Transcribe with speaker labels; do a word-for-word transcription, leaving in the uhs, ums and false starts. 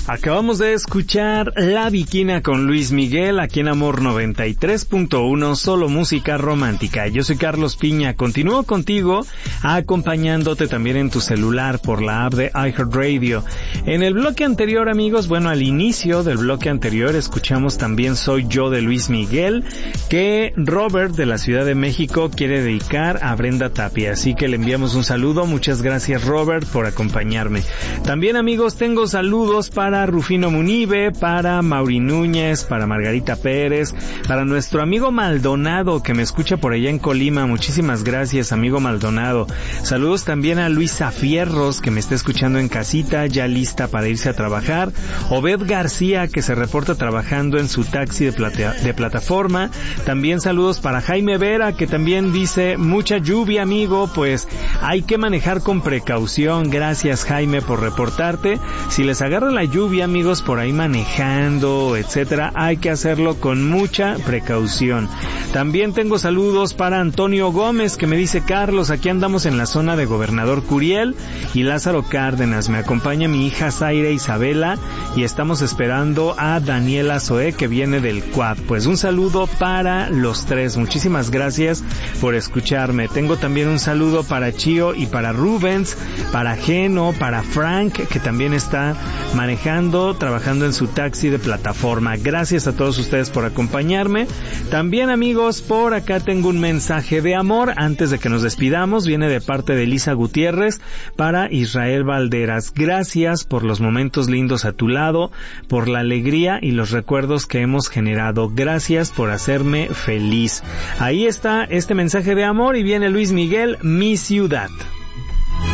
Speaker 1: Acabamos de escuchar La Bikina con Luis Miguel, aquí en Amor noventa y tres punto uno, solo música romántica. Yo soy Carlos Piña, continúo contigo, acompañándote también en tu celular por la app de iHeartRadio. En el bloque anterior, amigos, bueno, al inicio del bloque anterior escuchamos también Soy Yo de Luis Miguel, que Robert de la Ciudad de México quiere dedicar a Brenda Tapia, así que le enviamos un saludo. Muchas gracias, Robert, por acompañarme. También, amigos, tengo saludos para Rufino Munive, para Mauri Núñez, para Margarita Pérez, para nuestro amigo Maldonado que me escucha por allá en Colima. Muchísimas gracias, amigo Maldonado. Saludos también a Luisa Fierros que me está escuchando en casita, ya lista para irse a trabajar. Obed García que se reporta trabajando en su taxi de, plata- de plataforma. También saludos para Jaime Vera que también dice mucha lluvia, amigo, pues hay que manejar con precaución. Gracias, Jaime, por reportarte. Si les agarra la lluvia, amigos, por ahí manejando, etcétera, hay que hacerlo con mucha precaución. También tengo saludos para Antonio Gómez que me dice: Carlos, aquí andamos en la zona de Gobernador Curiel y Lázaro Cárdenas. Me acompaña mi hija Zaira Isabela y estamos esperando a Daniela Zoé que viene del C U A P. Pues un saludo para los tres. Muchísimas gracias por escucharme. Tengo también un saludo para Chío y para Rubens, para Geno, para Frank que también está manejando, trabajando en su taxi de plataforma. Gracias a todos ustedes por acompañarme. También, amigos, por acá tengo un mensaje de amor antes de que nos despidamos. Viene de parte de Elisa Gutiérrez para Israel Valderas. Gracias por los momentos lindos a tu lado, por la alegría y los recuerdos que hemos generado. Gracias por hacerme feliz. Ahí está este mensaje de amor y viene Luis Miguel, Mi Ciudad.